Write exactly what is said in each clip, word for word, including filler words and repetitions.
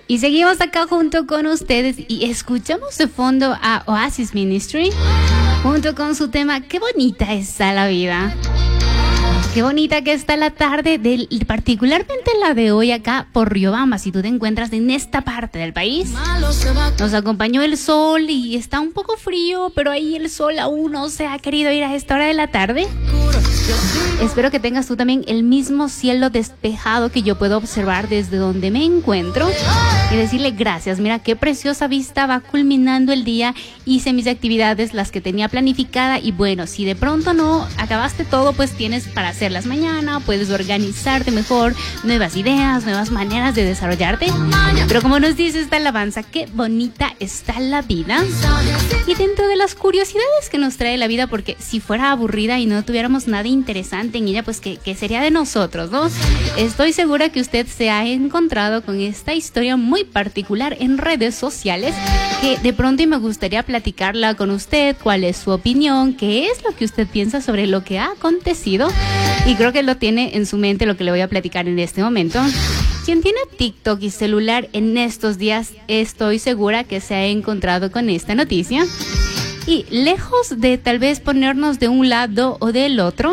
Y seguimos acá junto con ustedes y escuchamos de fondo a Oasis Ministry junto con su tema Qué bonita está la vida. Qué bonita que está la tarde, del, particularmente la de hoy acá por Riobamba, si tú te encuentras en esta parte del país. Nos acompañó el sol y está un poco frío, pero ahí el sol aún no se ha querido ir a esta hora de la tarde. Espero que tengas tú también el mismo cielo despejado que yo puedo observar desde donde me encuentro y decirle gracias. Mira qué preciosa vista, va culminando el día, hice mis actividades, las que tenía planificada, y bueno, si de pronto no acabaste todo, pues tienes para hacerlas mañana, puedes organizarte mejor, nuevas ideas, nuevas maneras de desarrollarte. Pero como nos dice esta alabanza, qué bonita está la vida. Y dentro de las curiosidades que nos trae la vida, porque si fuera aburrida y no tuviéramos nada interesante en ella, pues ¿qué, qué sería de nosotros, no? Estoy segura que usted se ha encontrado con esta historia muy particular en redes sociales, que de pronto y me gustaría platicarla con usted, cuál es su opinión, qué es lo que usted piensa sobre lo que ha acontecido, y creo que lo tiene en su mente lo que le voy a platicar en este momento. Quien tiene TikTok y celular en estos días, estoy segura que se ha encontrado con esta noticia. Y lejos de tal vez ponernos de un lado o del otro,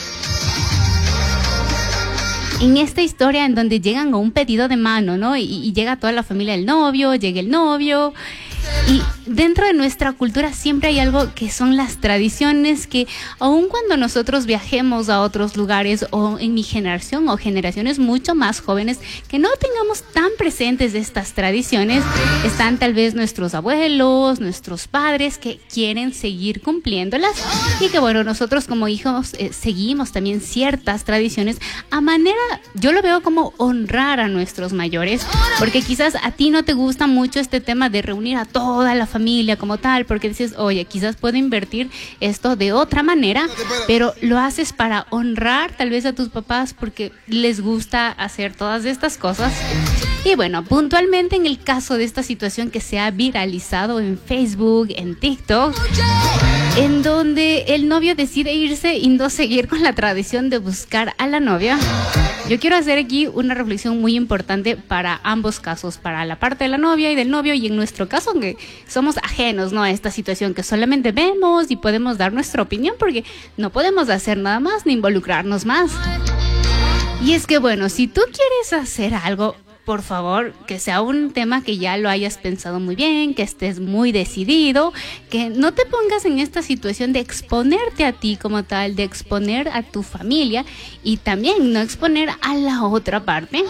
en esta historia en donde llegan a un pedido de mano, ¿no? Y, y llega toda la familia del novio, llega el novio. Y dentro de nuestra cultura siempre hay algo que son las tradiciones, que aun cuando nosotros viajemos a otros lugares, o en mi generación o generaciones mucho más jóvenes que no tengamos tan presentes estas tradiciones, están tal vez nuestros abuelos, nuestros padres que quieren seguir cumpliéndolas, y que bueno, nosotros como hijos eh, seguimos también ciertas tradiciones a manera, yo lo veo como honrar a nuestros mayores, porque quizás a ti no te gusta mucho este tema de reunir a toda la familia como tal, porque dices, oye, quizás puedo invertir esto de otra manera, pero lo haces para honrar tal vez a tus papás porque les gusta hacer todas estas cosas. Y bueno, puntualmente en el caso de esta situación que se ha viralizado en Facebook, en TikTok, en donde el novio decide irse y no seguir con la tradición de buscar a la novia, yo quiero hacer aquí una reflexión muy importante para ambos casos, para la parte de la novia y del novio, y en nuestro caso que somos ajenos, ¿no?, a esta situación, que solamente vemos y podemos dar nuestra opinión porque no podemos hacer nada más ni involucrarnos más. Y es que bueno, si tú quieres hacer algo, por favor, que sea un tema que ya lo hayas pensado muy bien, que estés muy decidido, que no te pongas en esta situación de exponerte a ti como tal, de exponer a tu familia y también no exponer a la otra parte.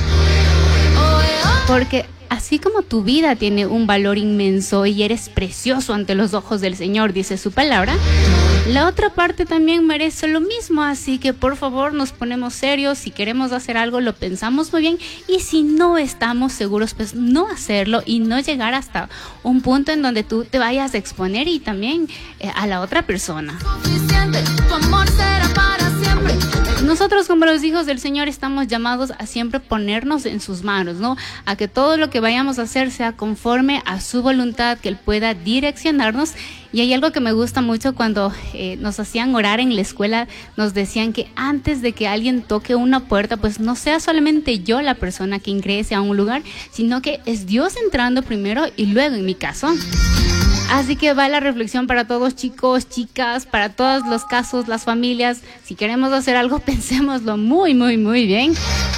Porque así como tu vida tiene un valor inmenso y eres precioso ante los ojos del Señor, dice su palabra, la otra parte también merece lo mismo. Así que por favor nos ponemos serios, si queremos hacer algo lo pensamos muy bien, y si no estamos seguros, pues no hacerlo y no llegar hasta un punto en donde tú te vayas a exponer y también eh, a la otra persona. Tu amor será para siempre. Nosotros como los hijos del Señor estamos llamados a siempre ponernos en sus manos, ¿no? A que todo lo que vayamos a hacer sea conforme a su voluntad, que Él pueda direccionarnos. Y hay algo que me gusta mucho cuando eh, nos hacían orar en la escuela, nos decían que antes de que alguien toque una puerta, pues no sea solamente yo la persona que ingrese a un lugar, sino que es Dios entrando primero y luego en mi caso. Así que va la reflexión para todos, chicos, chicas, para todos los casos, las familias. Si queremos hacer algo, pensémoslo muy, muy, muy bien.